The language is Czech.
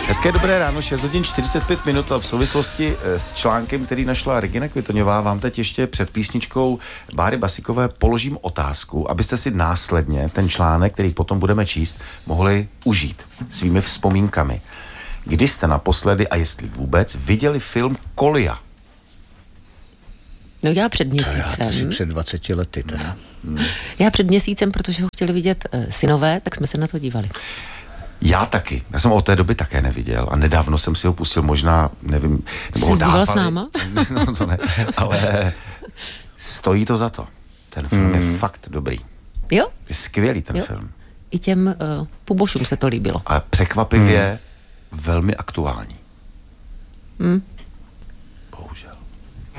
Hezké dobré ráno, 6 hodin 45 minut a v souvislosti s článkem, který našla Regina Kvitoňová, vám teď ještě před písničkou Báry Basikové položím otázku, abyste si následně ten článek, který potom budeme číst, mohli užít svými vzpomínkami. Kdy jste naposledy, a jestli vůbec, viděli film Kolia? No já před měsícem. Asi před 20 lety teda. Já před měsícem, protože ho chtěli vidět synové, tak jsme se na to dívali. Já taky. Já jsem ho od té doby také neviděl a nedávno jsem si ho pustil, možná, nevím, nebo ho dávali. Jsi s náma? No to ne, ale stojí to za to. Ten film je fakt dobrý. Jo? Je skvělý ten film. I těm pubošům se to líbilo. A překvapivě velmi aktuální.